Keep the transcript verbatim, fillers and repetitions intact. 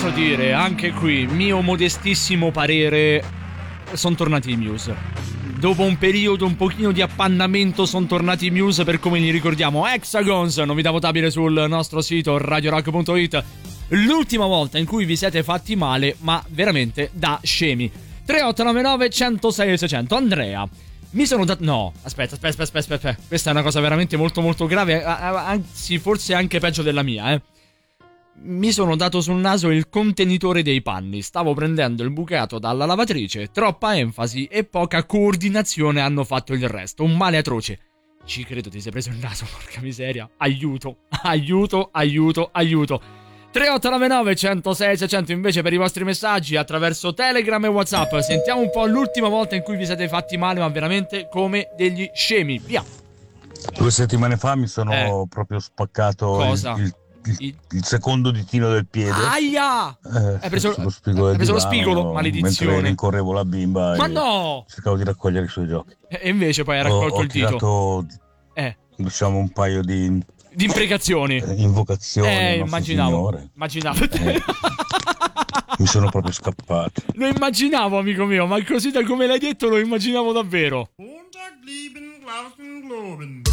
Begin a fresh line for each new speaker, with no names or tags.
posso dire, anche qui, mio modestissimo parere, sono tornati i Muse. Dopo un periodo un pochino di appannamento sono tornati i Muse per come li ricordiamo. Hexagons, novità votabile sul nostro sito radio rock punto it. L'ultima volta in cui vi siete fatti male, ma veramente da scemi. tre otto nove nove uno zero sei sei zero zero. Andrea, mi sono dato... No, aspetta, aspetta, aspetta, aspetta, aspetta. Questa è una cosa veramente molto molto grave, anzi forse anche peggio della mia, eh. Mi sono dato sul naso il contenitore dei panni. Stavo prendendo il bucato dalla lavatrice. Troppa enfasi e poca coordinazione hanno fatto il resto. Un male atroce. Ci credo ti sei preso il naso, porca miseria. Aiuto, aiuto, aiuto, aiuto. tre otto nove nove uno zero sei sei zero zero invece per i vostri messaggi attraverso Telegram e WhatsApp. Sentiamo un po' l'ultima volta in cui vi siete fatti male, ma veramente come degli scemi. Via.
Due settimane fa mi sono
Eh.
proprio spaccato
Cosa?
il, il, il,
Il-
il secondo ditino del piede.
Aia!
Eh,
Hai preso,
sullo spigolo
hai
del
preso lo
divano,
spigolo?
mentre
Maledizione.
rincorrevo la bimba
Ma
e
no!
cercavo di raccogliere i suoi giochi.
E invece poi hai
Ho,
raccolto
ho
il dito.
tirato,
Eh,
diciamo, un paio di
di imprecazioni.
eh, invocazioni
Eh,
al nostro
immaginavo.
Signore.
Immaginavo.
Eh, mi sono proprio scappato.
Lo immaginavo, amico mio, ma così da come l'hai detto lo immaginavo davvero.
Montag lieben, Glauben, Globen.